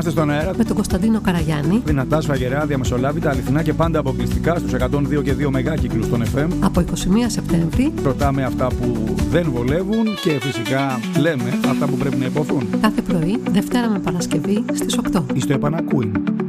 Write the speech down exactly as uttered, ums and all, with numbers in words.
Είμαστε στον αέρα με τον Κωνσταντίνο Καραγιάννη. Δυνατά, σφαγερά, διαμεσολάβητα, αληθινά και πάντα αποκλειστικά στους εκατόν δύο και δύο μεγάκυκλους των εφ εμ. Από είκοσι μία Σεπτέμβρη. Ρωτάμε αυτά που δεν βολεύουν και φυσικά λέμε αυτά που πρέπει να υποθούν. Κάθε πρωί, Δευτέρα με Παρασκευή στις οκτώ. Εις το επανακούιν.